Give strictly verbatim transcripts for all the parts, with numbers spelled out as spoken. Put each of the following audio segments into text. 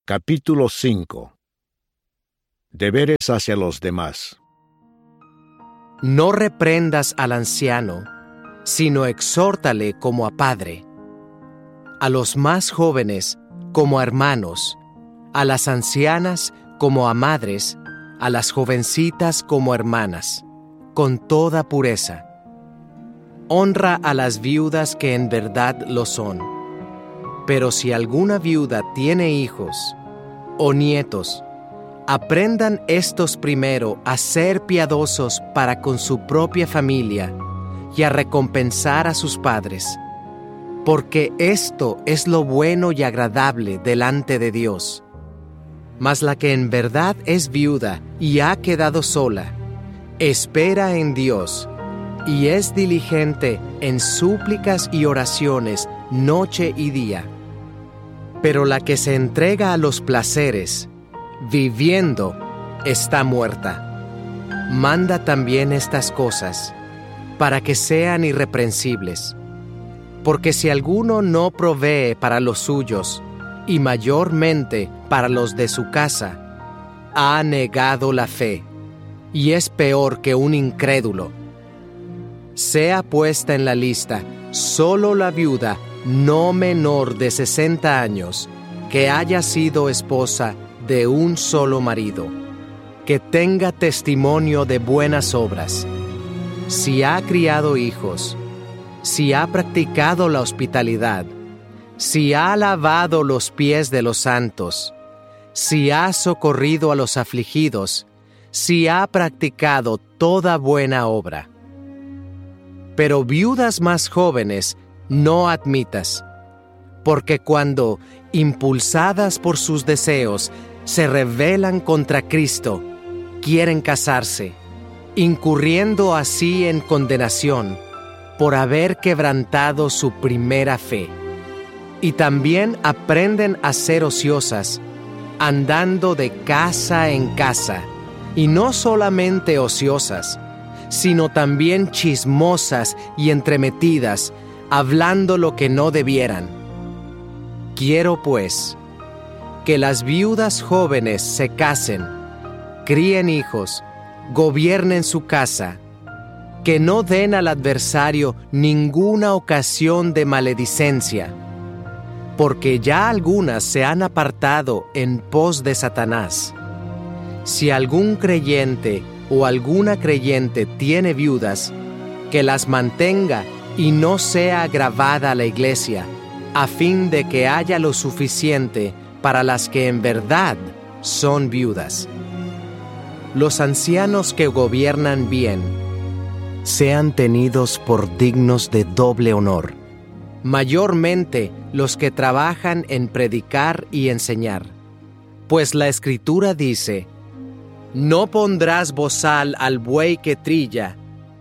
Capítulo cinco. Deberes hacia los demás. No reprendas al anciano, sino exhórtale como a padre. A los más jóvenes como a hermanos, a las ancianas como a madres, a las jovencitas como hermanas, con toda pureza. Honra a las viudas que en verdad lo son. Pero si alguna viuda tiene hijos o nietos, aprendan estos primero a ser piadosos para con su propia familia y a recompensar a sus padres, porque esto es lo bueno y agradable delante de Dios. Mas la que en verdad es viuda y ha quedado sola, espera en Dios y es diligente en súplicas y oraciones noche y día. Pero la que se entrega a los placeres, viviendo, está muerta. Manda también estas cosas, para que sean irreprensibles. Porque si alguno no provee para los suyos, y mayormente para los de su casa, ha negado la fe, y es peor que un incrédulo. Sea puesta en la lista solo la viuda no menor de sesenta años, que haya sido esposa de un solo marido, que tenga testimonio de buenas obras. Si ha criado hijos, si ha practicado la hospitalidad, si ha lavado los pies de los santos, si ha socorrido a los afligidos, si ha practicado toda buena obra. Pero viudas más jóvenes no admitas, porque cuando, impulsadas por sus deseos, se rebelan contra Cristo, quieren casarse, incurriendo así en condenación por haber quebrantado su primera fe. Y también aprenden a ser ociosas, andando de casa en casa, y no solamente ociosas, sino también chismosas y entremetidas, hablando lo que no debieran. Quiero, pues, que las viudas jóvenes se casen, críen hijos, gobiernen su casa, que no den al adversario ninguna ocasión de maledicencia, porque ya algunas se han apartado en pos de Satanás. Si algún creyente o alguna creyente tiene viudas, que las mantenga y no sea agravada la iglesia, a fin de que haya lo suficiente para las que en verdad son viudas. Los ancianos que gobiernan bien sean tenidos por dignos de doble honor, mayormente los que trabajan en predicar y enseñar. Pues la Escritura dice: no pondrás bozal al buey que trilla,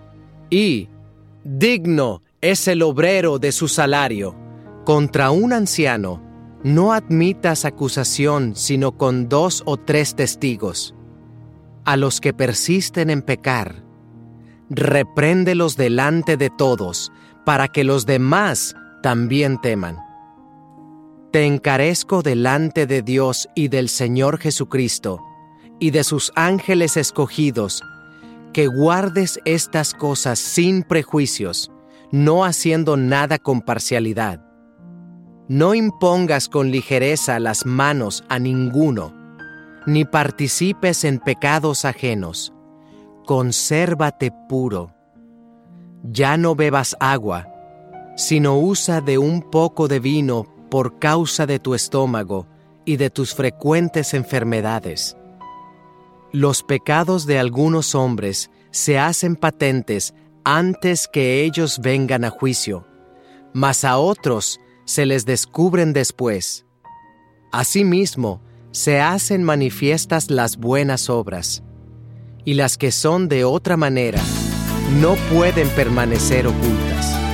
y digno es el obrero de su salario. Contra un anciano no admitas acusación sino con dos o tres testigos. A los que persisten en pecar, repréndelos delante de todos, para que los demás también teman. Te encarezco delante de Dios y del Señor Jesucristo, y de sus ángeles escogidos, que guardes estas cosas sin prejuicios, no haciendo nada con parcialidad. No impongas con ligereza las manos a ninguno, ni participes en pecados ajenos. Consérvate puro. Ya no bebas agua, sino usa de un poco de vino por causa de tu estómago y de tus frecuentes enfermedades. Los pecados de algunos hombres se hacen patentes antes que ellos vengan a juicio, mas a otros se les descubren después. Asimismo, se hacen manifiestas las buenas obras, y las que son de otra manera no pueden permanecer ocultas.